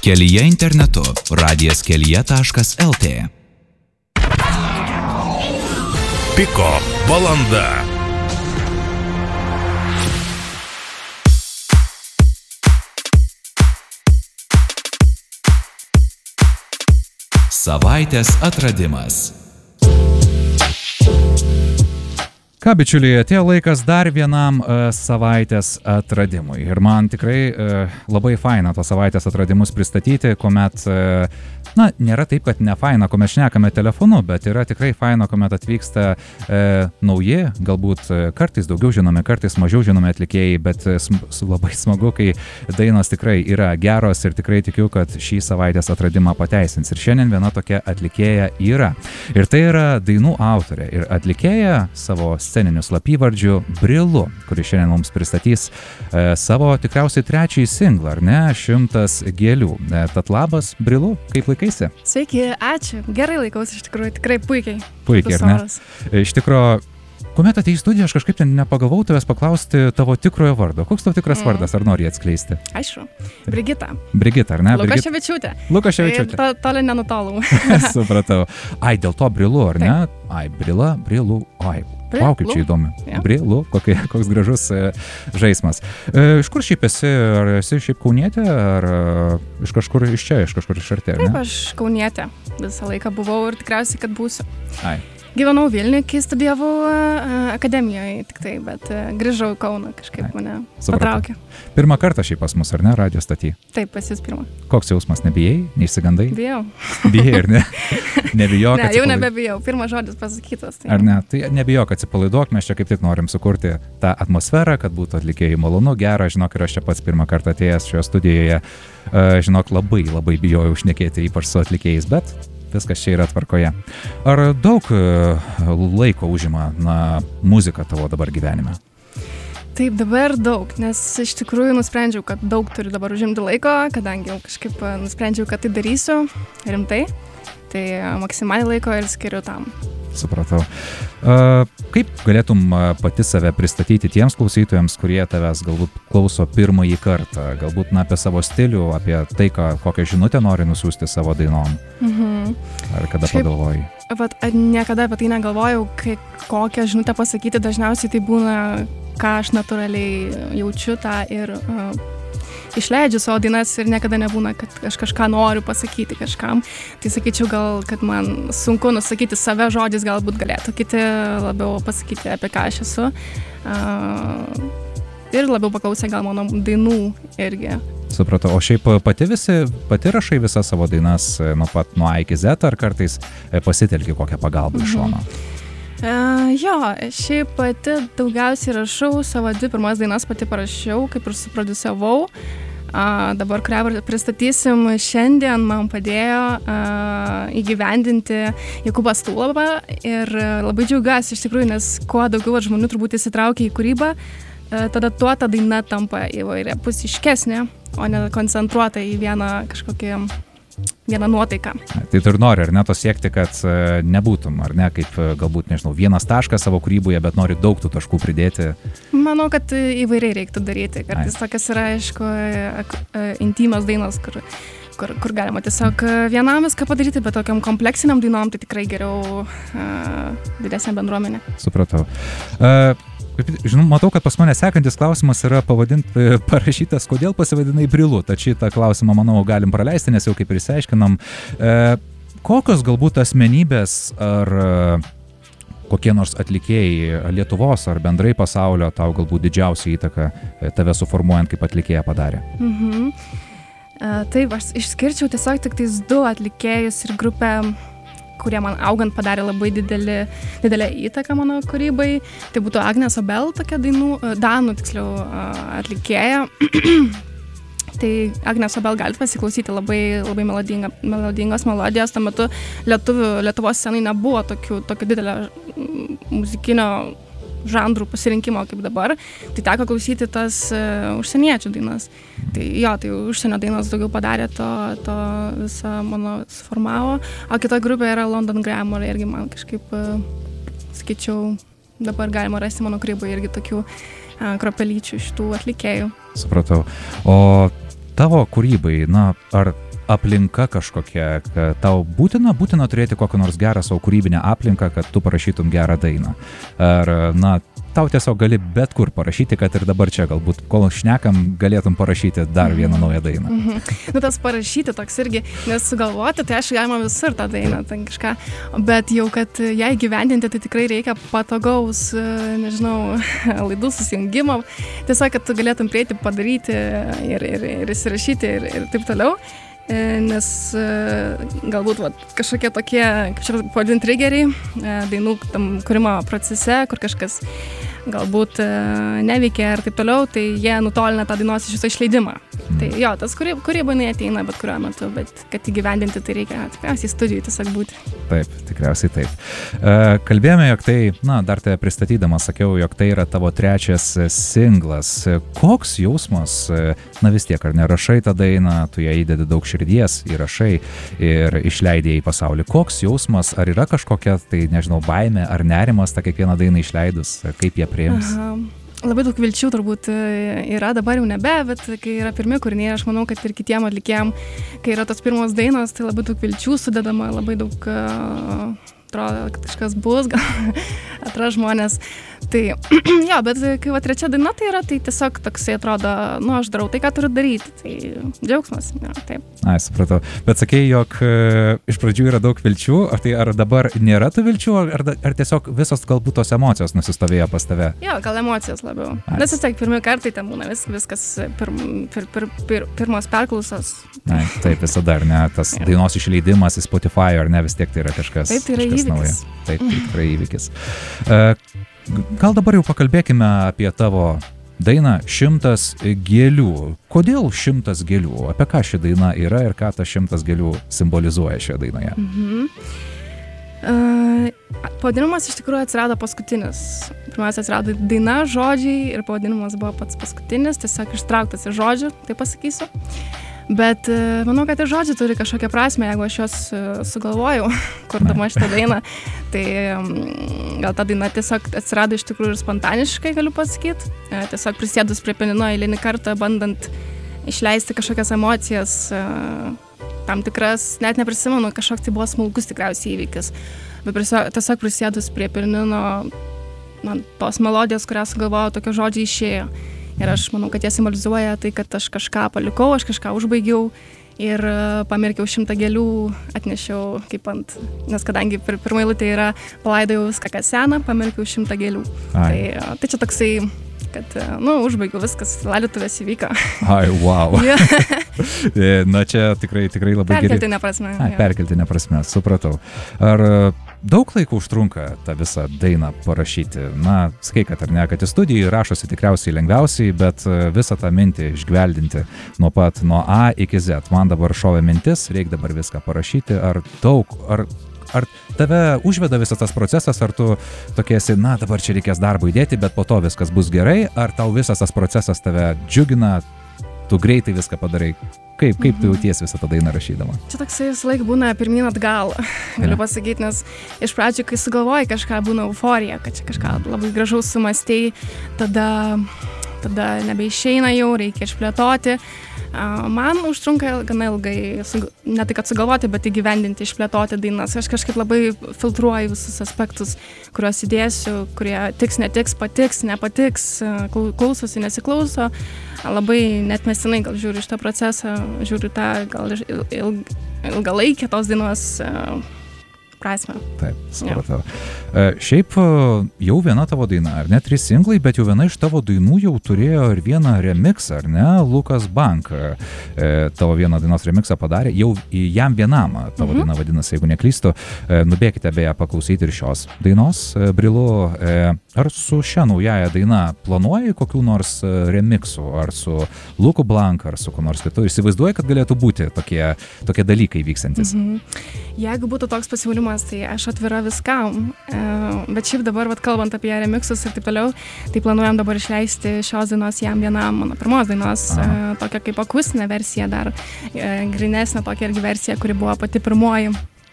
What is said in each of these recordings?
Kelyje internetu radijaskelije.lt. Piko valanda. Savaitės atradimas. Ką, bičiuliai, atėjo laikas dar vienam savaitės atradimui. Ir man tikrai labai faina tos savaitės atradimus pristatyti, kuomet, nėra taip, kad ne faina, kuomet šnekame telefonu, bet yra tikrai faina, kuomet atvyksta nauji, galbūt kartais daugiau žinomi, kartais mažiau žinomi atlikėjai, bet labai smagu, kai dainos tikrai yra geros ir tikrai tikiu, kad šį savaitės atradimą pateisins. Ir šiandien viena tokia atlikėja yra. Ir tai yra dainų autorė ir atlikėja savo sceniniu slapyvardžiu Brilu, kuris šiandien mums pristatys savo tikriausiai trečiąjį singlą, ar ne, 100 gėlių. Tad labas, Brilu, kaip laikaisi? Sveiki, ačiū. Gerai laikausi, iš tikrųjų, tikrai puikiai. Puikiai, ar ne? Iš tikrųjų, kuomet atėjai į studiją, aš kažkaip nepagalvojau tavęs paklausti tavo tikrojo vardo. Koks tavo tikras vardas, ar nori atskleisti? Aišku, Brigita. Brigita, ar ne? Lukaševičiūtė. Lukaševičiūtė. Toli nenutolau. Supratau. Ai, dėl to Brilu, ar ne? Ai, Brila, Brilu, ai. Vau, kaip čia įdomu. Brilu, koks gražus žaismas. Iš kur šiaip esi? Ar esi šiaip kaunietė, ar iš kažkur iš čia, iš kažkur iš arti? Taip, aš kaunietė. Visą laiką buvau ir tikriausiai, kad būsiu. Ai. Gyvenau Vilniuje, kai studijavau akademijoje tik tai, bet grįžau į Kauną, kažkaip mane patraukė. Pirmą kartą šiaip pas mus, ar ne, radijo staty? Taip, pas jūs pirmą. Koks jausmas, nebijai, neišsigandai? Bijau. Bijai, ar ne? Nebijok, ne, jau nebebijau, pirmas žodis pasakytas. Tai ar ne? Tai nebijok, atsipalaiduok, mes čia kaip tik norim sukurti tą atmosferą, kad būtų atlikėjai malonu, gera, žinok, ir aš čia pats pirmą kartą atėjęs šioje studijoje, žinok, labai bijojau šnekėti, ypač su atlikėjais, bet viskas čia yra tvarkoje. Ar daug laiko užima muzika tavo dabar gyvenime? Taip, dabar daug, nes iš tikrųjų nusprendžiau, kad daug turi dabar užimti laiko, kadangi jau kažkaip nusprendžiau, kad tai darysiu rimtai, tai maksimaliai laiko ir skiriu tam. Supratau. Kaip galėtum pati save pristatyti tiems klausytojams, kurie tavęs galbūt klauso pirmąjį kartą, galbūt apie savo stilių, apie tai, kokią žinutę nori nusiųsti savo dainom? Ar kada pagalvojai? Niekada apie tai negalvojau, kokią žinutę pasakyti, dažniausiai tai būna, ką aš natūraliai jaučiu tą ir išleidžiu savo dainas ir niekada nebūna, kad aš kažką noriu pasakyti kažkam. Tai sakyčiau gal, kad man sunku nusakyti save žodžiais, galbūt galėtų kiti labiau pasakyti, apie ką aš esu. Ir labiau paklausę gal mano dainų irgi. Supratau. O šiaip pati rašai visas savo dainas nuo A iki Z, ar kartais pasitelki kokią pagalbą iš šono? Jo, šiaip pati daugiausiai rašau, savo 2 pirmas dainas pati parašiau, kaip ir suprodusiavau. Dabar, kurią pristatysim šiandien, man padėjo įgyvendinti Jokūbas Tulaba ir labai džiaugiuosi iš tikrųjų, nes kuo daugiau žmonių turbūt įsitraukia į kūrybą, tada tuo ta daina tampa įvairiapusiškesnė, o ne koncentruota į vieną nuotaiką. Tai tu ir nori, ar ne, to siekti, kad nebūtum, ar ne, kaip galbūt, nežinau, vienas taškas savo kūryboje, bet nori daug tų taškų pridėti? Manau, kad įvairiai reiktų daryti. Kartais tokias yra, aišku, intymios dainos, kur galima tiesiog vienam viską padaryti, bet tokiam kompleksiniam dainom tai tikrai geriau didesnė bendruomenė. Supratau. Žinau, matau, kad pas mane sekantis klausimas yra parašytas, kodėl pasivadinai Brilu. Tad šitą klausimą, manau, galim praleisti, nes jau kaip ir išsiaiškinom. Kokios galbūt asmenybės ar kokie nors atlikėjai Lietuvos ar bendrai pasaulio tau galbūt didžiausią įtaką tave suformuojant kaip atlikėją padarė? Taip, aš išskirčiau tiesiog tik tais 2 atlikėjus ir grupę, kurie man augant padarė labai didelę įtaką mano kūrybai. Tai būtų Agnes Obel, tokia danų atlikėja. Tai Agnes Obel galite pasiklausyti, labai melodingos melodijos. Tuo metu Lietuvos scenai nebuvo tokio didelio muzikinio žanrų pasirinkimo kaip dabar, tai teko klausyti tas užsieniečių dainas. Tai užsienio dainos daugiau padarė to visą mano suformavo, o kita grupė yra London Grammar, irgi man kažkaip, sakyčiau, dabar galima rasti mano kūryboje irgi tokių kropelyčių šitų atlikėjų. Supratau. O tavo kūrybai, ar aplinka kažkokia, kad tau būtina turėti kokią nors gerą savo kūrybinę aplinką, kad tu parašytum gerą dainą. Ar, tau tiesiog gali bet kur parašyti, kad ir dabar čia galbūt, kol šnekam, galėtum parašyti dar vieną naują dainą. Tas parašyti toks irgi, nes sugalvoti, tai aš galima visur tą dainą, ten kažką, bet jau, kad ją įgyvendinti, tai tikrai reikia patogaus, nežinau, laidų susijungimo, tiesiog, kad tu galėtum prieiti, padaryti ir įsirašyti ir taip toliau. Nes galbūt kažkokie tokie, kaip čia pavadinti, triggeriai dainų tam kūrimo procese, kur kažkas galbūt neveikia ir taip toliau, tai jie nutolina tą dainos iš viso išleidimą. Tai jo, tas kūryba ateina bet kuriuo metu, bet kad įgyvendinti, tai reikia tikriausiai studijų tiesiog būti. Taip, tikriausiai taip. Kalbėjome, jog tai, dar tai pristatydamas sakiau, jog tai yra tavo trečias singlas. Koks jausmas, vis tiek, ar nerašai tą dainą, tu ją įdedi daug širdies, įrašai ir išleidai į pasaulį. Koks jausmas, ar yra kažkokia, tai nežinau, baimė ar nerimas tą kiekvieną dainą išleidus, kaip jie priims? Labai daug vilčių turbūt yra, dabar jau nebe, bet kai yra pirmi kūriniai, aš manau, kad ir kitiem atlikėjam, kai yra tos pirmos dainos, tai labai daug vilčių sudedama, labai daug atrodo, kad kažkas bus, gal atras žmonės. Tai jo, bet kai trečia daina tai yra, tai tiesiog toksai atrodo, aš darau tai, ką turiu daryti. Tai džiaugsmas, taip. Ai, supratau. Bet sakei, jog iš pradžių yra daug vilčių, ar dabar nėra tų vilčių, ar tiesiog visos galbūt tos emocijos nusistovėjo pas tave? Jo, gal emocijos labiau. Nes vis tiek pirmi kartai ten būna viskas pirmos perklausos. Ai, taip, visada, ar ne? Tas dainos išleidimas į Spotify, ar ne? Vis tiek tai yra kažkas. Taip, tai yra įvykis. Nauja. Taip, tai tikrai įvykis. Gal dabar jau pakalbėkime apie tavo dainą 100 gėlių. Kodėl 100 gėlių? Apie ką ši daina yra ir ką ta 100 gėlių simbolizuoja šioje dainoje? Pavadinimas iš tikrųjų atsirado paskutinis. Pirmiausia atsirado daina, žodžiai ir pavadinimas buvo pats paskutinis, tiesiog ištrauktas iš žodžių, taip pasakysiu. Bet manau, kad ir žodžiai turi kažkokią prasmę, jeigu aš juos sugalvojau, kurdama šitą dainą. Tai gal ta daina tiesiog atsirado iš tikrųjų ir spontaniškai, galiu pasakyti. Tiesiog prisėdus prie pianino eilinį kartą, bandant išleisti kažkokias emocijas, tam tikras, net neprisimenu, kažkoks tai buvo smulkus tikriausiai įvykis. Bet tiesiog prisėdus prie pianino, tos melodijos, kurią sugalvojau, tokie žodžiai išėjo. Ir aš manau, kad jie simbolizuoja tai, kad aš kažką palikau, aš kažką užbaigiau ir pamirkiau 100 gėlių, atnešiau kaip ant, nes kadangi pirma eilutė yra palaidojau viską, kas sena, pamirkiau 100 gėlių. Tai čia toksai, kad, užbaigiau viskas, laidotuvės įvyko. Ai, wow. Na, čia tikrai labai geri. Perkeltinė prasme. Perkeltinė prasme, supratau. Ar daug laiko užtrunka tą visą dainą parašyti? Sakai, kad ar ne, kad į studijai rašosi tikriausiai lengviausiai, bet visą tą mintį išgveldinti nuo A iki Z. Man dabar šovė mintis, reikia dabar viską parašyti. Ar tave užveda visas tas procesas, ar tu tokie esi, dabar čia reikės darbo įdėti, bet po to viskas bus gerai, ar tau visas tas procesas tave džiugina, tu greitai viską padarai? Kaip tu jautiesi visą tą dainą rašydama? Čia toksai visą laiką būna pirmyn atgal, galiu pasakyti, nes iš pradžių, kai sugalvoji kažką, būna euforija, kad čia kažką labai gražaus sumastei, tada nebeišeina jau, reikia išplėtoti. Man užtrunka gana ilgai, ne tai kad sugalvoti, bet įgyvendinti, išplėtoti dainas. Aš kažkaip labai filtruoju visus aspektus, kuriuos įdėsiu, kurie tiks, netiks, patiks, nepatiks, klausosi, nesiklauso. Labai net mestinai gal žiūriu šitą procesą, žiūriu tą gal ilgalaikę tos dainos prasme. Taip, supratau. Šiaip jau viena tavo daina, ar ne, 3 singlai, bet jau viena iš tavo dainų jau turėjo ir vieną remixą, ar ne, Lukas Bank tavo vieną dainos remixą padarė, jau jam vienam tavo daina vadinasi, jeigu neklystu, nubėkite beje paklausyti ir šios dainos, Brilu. Ar su šia naujaja daina planuoji kokių nors remixų, ar su Luku Blank, ar su kuo nors kitu? Įsivaizduoji, kad galėtų būti tokie dalykai vykstantis? Jeigu būtų toks pasiūlymas, tai aš atvira viskam. Bet šiaip dabar, kalbant apie remixus ir taip toliau, tai planuojam dabar išleisti šios dainos jam vienam, mano pirmos dainos, tokia kaip akustinė versija, dar grinesnė tokia irgi versija, kuri buvo pati pirmoji.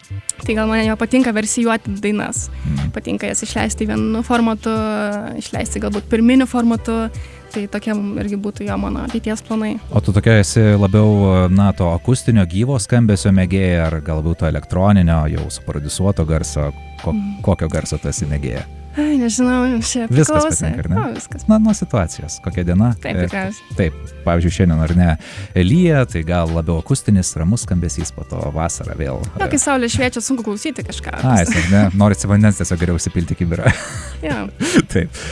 Tai gal man jo patinka versijuoti dainas. Patinka jas išleisti vienu formatu, išleisti galbūt pirminiu formatu. Tai tokiam irgi būtų jo mano ateities planai. O tu tokia esi labiau, na, to akustinio gyvo skambesio mėgėja, ar galbūt to elektroninio, jau suprodusuoto garso, kokio garso tu esi mėgėja? Ai, nežinau, čia Viskas priklauso. patinka, ar ne? Viskas. Na, nuo situacijos. Kokia diena? Taip, tikriausiai. Taip, pavyzdžiui, šiandien ar ne lyja, tai gal labiau akustinis, ramus skambesys, po to vasara vėl. Kai saulė šviečia, sunku klausyti kažką. Ai, ar ne? Norisi vandens tiesiog geriau įsipilti kibirą. Ja. Taip.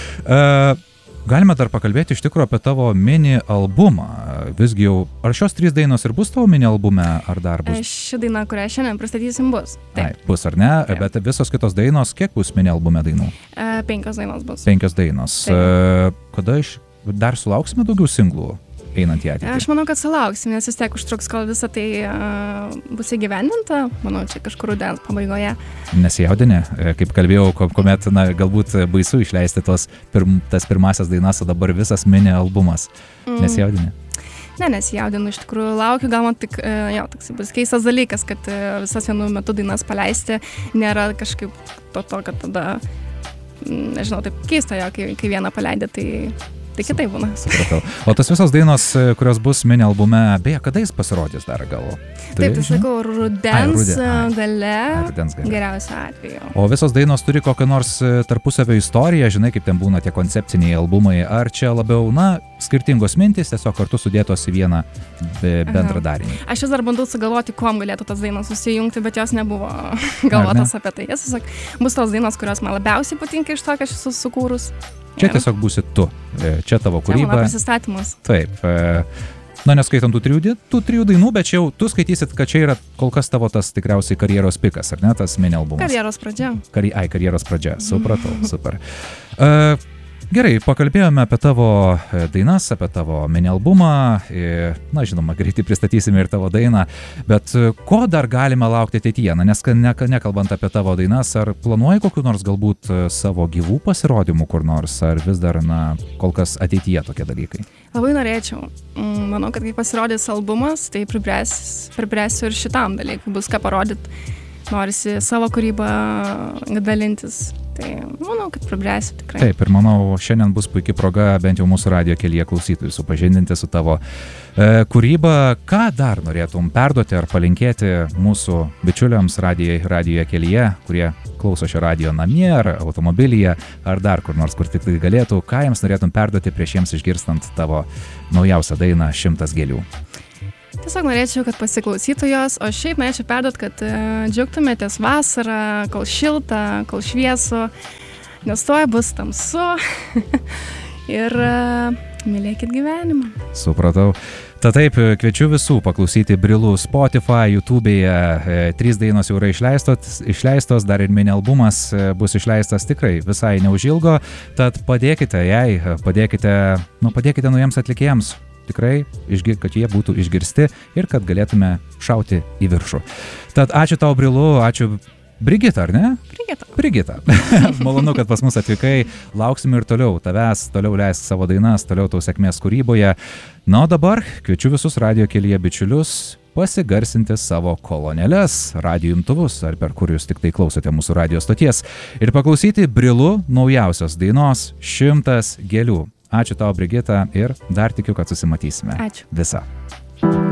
Galime dar pakalbėti iš tikrųjų apie tavo mini albumą. Visgi jau, ar šios 3 dainos ir bus tavo mini albume, ar dar bus? Ši daina, kurią šiandien pristatysim, bus. Ai, bus ar ne? Taip. Bet visos kitos dainos, kiek bus mini albume dainų? 5 dainos bus. 5 dainos. Kada dar sulauksime daugiau singlų einant į ateitį? Aš manau, kad sulauksim, nes vis tiek užtruks, kol visą tai bus įgyvendinta. Manau, čia kažkur rudens pabaigoje. Nesijaudinė, kaip kalbėjau, kuomet, na, galbūt baisu išleisti tas pirmasias dainas, o dabar visas mini albumas. Nesijaudinė? Ne, nesijaudinu, iš tikrųjų laukiu, gal man tik, toks bus keistas dalykas, kad visas vienu metu dainas paleisti nėra kažkaip to, kad tada, nežinau, taip keista jo, kai vieną paleidė, tai kitaip būna. Supratau. O tas visos dainos, kurios bus mini albume, beje, kada jis pasirodys dar gal? Taip, tai sakau, rudens gale, Rudens gale. Geriausiu atveju. O visos dainos turi kokią nors tarpusavio istoriją, žinai, kaip ten būna tie koncepciniai albumai, ar čia labiau, na, skirtingos mintys, tiesiog kartu sudėtos į vieną bendrą darinį? Aš vis dar bandau sugalvoti, kuom galėtų tas dainos susijungti, bet jos nebuvo galvotas apie tai. Jas tiesiog bus tos dainos, kurios man labiausiai patinka iš to, ką aš esu sukūrus. Čia tiesiog būsi tu, čia tavo kūryba. Mano prisistatymas. Taip, na, neskaitant tų 3 dainų, bet čia jau tu skaitysit, kad čia yra kol kas tavo tas tikriausiai karjeros pikas, ar ne, tas mini albumas? Karjeros pradžia. Karjeros pradžia, supratau, super. Gerai, pakalbėjome apie tavo dainas, apie tavo mini albumą, na, žinoma, greitai pristatysime ir tavo dainą, bet ko dar galime laukti ateityje, na, nes nekalbant apie tavo dainas, ar planuoji kokiu nors galbūt savo gyvų pasirodymų kur nors, ar vis dar, na, kol kas ateityje tokie dalykai? Labai norėčiau. Manau, kad kai pasirodys albumas, tai pribręsiu ir šitam dalykui, bus ką parodyti, norisi savo kūrybą dalintis. Tai manau, kad pribręsiu tikrai. Taip, ir manau, šiandien bus puikia proga bent jau mūsų radijo kelyje klausytojų supažindinti su tavo kūryba. Ką dar norėtum perduoti ar palinkėti mūsų bičiuliams radijo kelyje, kurie klauso šio radijo namie ar automobilyje, ar dar kur nors, kur tik tai galėtų, ką jiems norėtum perduoti prieš jiems išgirstant tavo naujausią dainą 100 gėlių? Tiesiog norėčiau, kad pasiklausytų jos, o šiaip norėčiau perduoti, kad džiaugtumėtės vasarą, kol šilta, kol šviesu, nes tuoj bus tamsu ir mylėkit gyvenimą. Supratau. Ta taip, kviečiu visų paklausyti Brilų Spotify, YouTube'e, 3 dainos jau yra išleistos, dar ir mini albumas bus išleistas tikrai visai neužilgo, tad padėkite jai, padėkite naujiems atlikėjams. Tikrai, kad jie būtų išgirsti ir kad galėtume šauti į viršų. Tad ačiū tau, Brilu, ačiū Brigita, ar ne? Brigita. Malonu, kad pas mus atvykai, lauksime ir toliau tavęs, toliau leisk savo dainas, toliau tau sėkmės kūryboje. Na, o dabar kviečiu visus radijo kelyje bičiulius pasigarsinti savo kolonėles, radijo imtuvus, ar per kur jūs tik tai klausote mūsų radijo stoties, ir paklausyti Brilu naujausios dainos 100 gėlių. Ačiū tau, Brigita, ir dar tikiu, kad susimatysime. Ačiū. Visa.